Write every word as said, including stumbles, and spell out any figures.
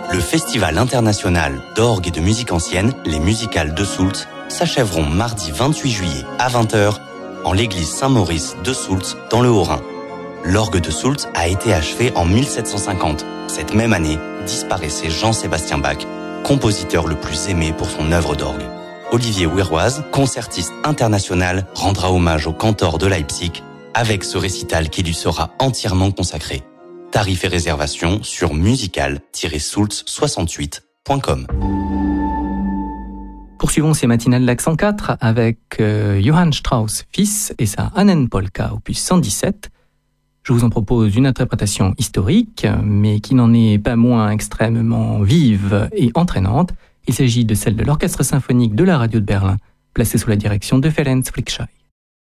Le Festival international d'orgue et de musique ancienne, les Musicales de Soultz, s'achèveront mardi vingt-huit juillet à vingt heures en l'église Saint-Maurice de Soultz dans le Haut-Rhin. L'orgue de Soultz a été achevé en mille sept cent cinquante. Cette même année, disparaissait Jean-Sébastien Bach, compositeur le plus aimé pour son œuvre d'orgue. Olivier Wiroise, concertiste international, rendra hommage au cantor de Leipzig avec ce récital qui lui sera entièrement consacré. Tarifs et réservations sur musical tiret soultz soixante-huit point com. Poursuivons ces matinales l'accent quatre avec euh, Johann Strauss fils et sa Annenpolka opus cent dix-sept. Je vous en propose une interprétation historique, mais qui n'en est pas moins extrêmement vive et entraînante. Il s'agit de celle de l'Orchestre symphonique de la radio de Berlin, placée sous la direction de Ferenc Flickschei.